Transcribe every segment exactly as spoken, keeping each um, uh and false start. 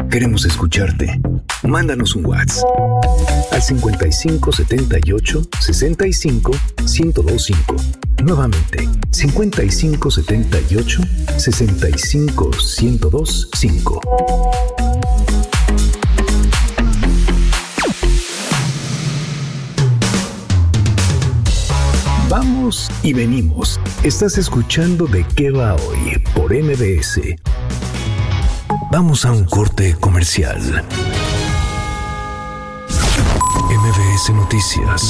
Queremos escucharte. Mándanos un WhatsApp al cincuenta y cinco setenta y ocho sesenta y cinco ciento veinticinco. Nuevamente, cincuenta y cinco setenta y ocho sesenta y cinco ciento veinticinco. Vamos y venimos. Estás escuchando De Qué Va Hoy por M B S. Vamos a un corte comercial. M B S Noticias.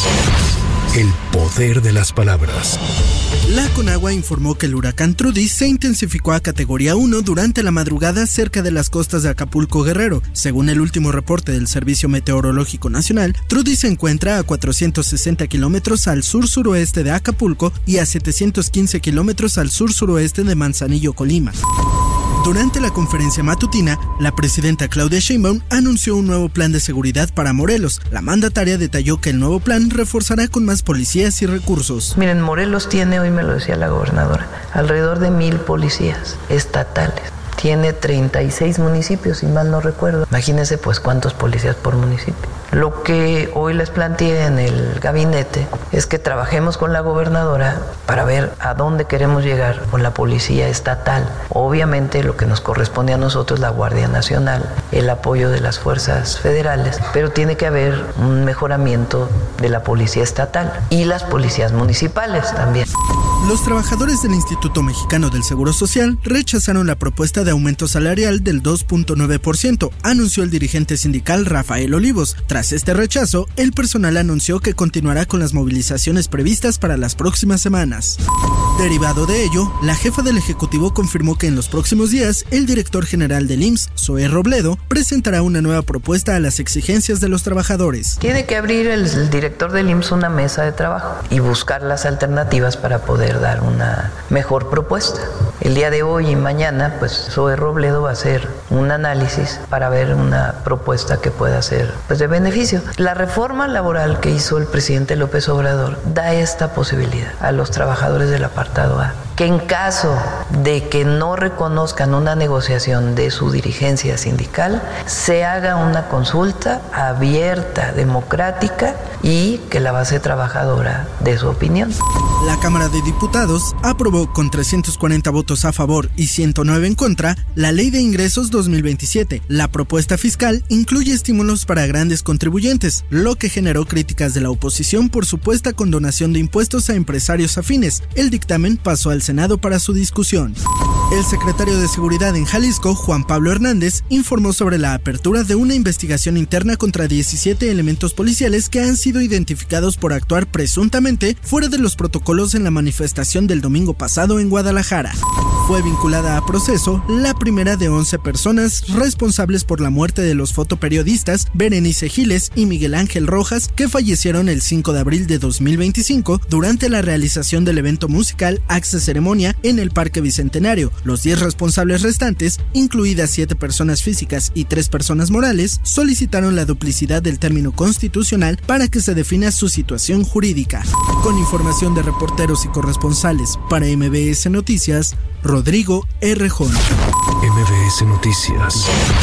El poder de las palabras. La Conagua informó que el huracán Trudy se intensificó a categoría uno durante la madrugada cerca de las costas de Acapulco, Guerrero. Según el último reporte del Servicio Meteorológico Nacional, Trudy se encuentra a cuatrocientos sesenta kilómetros al sur-suroeste de Acapulco y a setecientos quince kilómetros al sur-suroeste de Manzanillo, Colima. Durante la conferencia matutina, la presidenta Claudia Sheinbaum anunció un nuevo plan de seguridad para Morelos. La mandataria detalló que el nuevo plan reforzará con más policías y recursos. Miren, Morelos tiene, hoy me lo decía la gobernadora, alrededor de mil policías estatales. Tiene treinta y seis municipios, si mal no recuerdo. Imagínense, pues, cuántos policías por municipio. Lo que hoy les planteé en el gabinete es que trabajemos con la gobernadora para ver a dónde queremos llegar con la policía estatal. Obviamente lo que nos corresponde a nosotros, la Guardia Nacional, el apoyo de las fuerzas federales, pero tiene que haber un mejoramiento de la policía estatal y las policías municipales también. Los trabajadores del Instituto Mexicano del Seguro Social rechazaron la propuesta de aumento salarial del dos punto nueve por ciento, anunció el dirigente sindical Rafael Olivos. Tras este rechazo, el personal anunció que continuará con las movilizaciones previstas para las próximas semanas. Derivado de ello, la jefa del Ejecutivo confirmó que en los próximos días, el director general del I M S S, Zoé Robledo, presentará una nueva propuesta a las exigencias de los trabajadores. Tiene que abrir el, el director del I M S S una mesa de trabajo y buscar las alternativas para poder dar una mejor propuesta. El día de hoy y mañana, pues Zoé Robledo va a hacer un análisis para ver una propuesta que pueda ser, pues, de beneficio. La reforma laboral que hizo el presidente López Obrador da esta posibilidad a los trabajadores del apartado A, que en caso de que no reconozcan una negociación de su dirigencia sindical, se haga una consulta abierta, democrática, y que la base trabajadora dé su opinión. La Cámara de Diputados aprobó con trescientos cuarenta votos a favor y ciento nueve en contra la Ley de Ingresos dos mil veintisiete. La propuesta fiscal incluye estímulos para grandes contribuyentes, lo que generó críticas de la oposición por supuesta condonación de impuestos a empresarios afines. El dictamen pasó al Senado para su discusión. El secretario de Seguridad en Jalisco, Juan Pablo Hernández, informó sobre la apertura de una investigación interna contra diecisiete elementos policiales que han sido identificados por actuar presuntamente fuera de los protocolos en la manifestación del domingo pasado en Guadalajara. Fue vinculada a proceso la primera de once personas responsables por la muerte de los fotoperiodistas Berenice Giles y Miguel Ángel Rojas, que fallecieron el cinco de abril de dos mil veinticinco durante la realización del evento musical Axe Ceremonia en el Parque Bicentenario. Los diez responsables restantes, incluidas siete personas físicas y tres personas morales, solicitaron la duplicidad del término constitucional para que se defina su situación jurídica. Con información de reporteros y corresponsales para M B S Noticias, Rodrigo Errejón. M B S Noticias.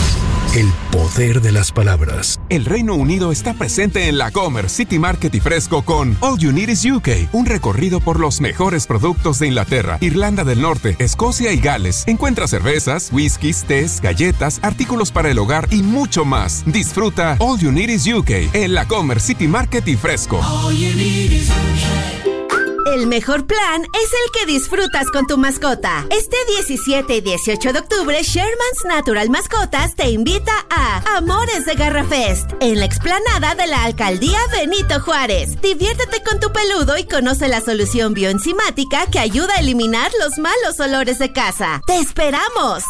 El poder de las palabras. El Reino Unido está presente en la Comer City Market y Fresco con All You Need Is U K, un recorrido por los mejores productos de Inglaterra, Irlanda del Norte, Escocia y Gales. Encuentra cervezas, whiskies, tés, galletas, artículos para el hogar y mucho más. Disfruta All You Need Is U K en la Comer City Market y Fresco. All you need is U K. El mejor plan es el que disfrutas con tu mascota. Este diecisiete y dieciocho de octubre, Sherman's Natural Mascotas te invita a Amores de Garra Fest en la explanada de la Alcaldía Benito Juárez. Diviértete con tu peludo y conoce la solución bioenzimática que ayuda a eliminar los malos olores de casa. ¡Te esperamos!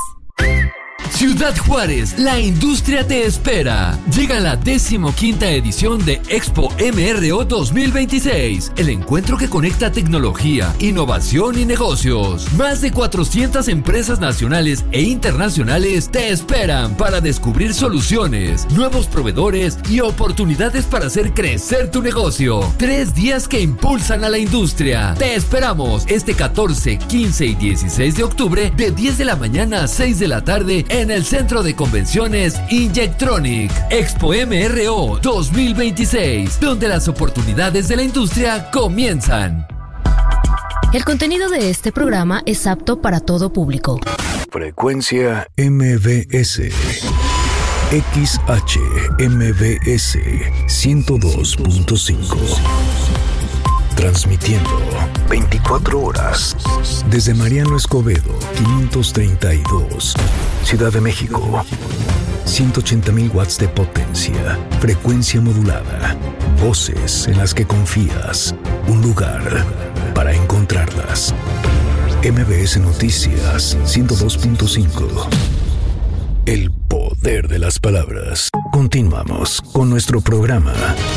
Ciudad Juárez, la industria te espera. Llega la decimoquinta edición de Expo M R O dos mil veintiséis, el encuentro que conecta tecnología, innovación y negocios. Más de cuatrocientas empresas nacionales e internacionales te esperan para descubrir soluciones, nuevos proveedores y oportunidades para hacer crecer tu negocio. Tres días que impulsan a la industria. Te esperamos este catorce, quince y dieciséis de octubre de diez de la mañana a seis de la tarde en el Centro de Convenciones Injectronic, Expo M R O dos mil veintiséis, donde las oportunidades de la industria comienzan. El contenido de este programa es apto para todo público. Frecuencia M V S. X H M V S ciento dos punto cinco. Transmitiendo veinticuatro horas desde Mariano Escobedo quinientos treinta y dos, Ciudad de México. ciento ochenta mil watts de potencia, frecuencia modulada, voces en las que confías, un lugar para encontrarlas. M V S Noticias ciento dos punto cinco. El poder de las palabras. Continuamos con nuestro programa.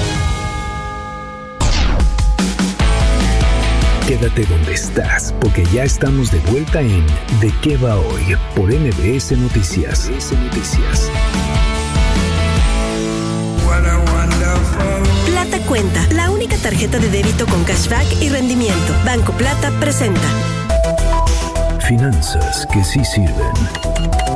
Quédate donde estás, porque ya estamos de vuelta en ¿De qué va hoy? Por M V S Noticias. M V S Noticias. Plata Cuenta, la única tarjeta de débito con cashback y rendimiento. Banco Plata presenta Finanzas que sí sirven.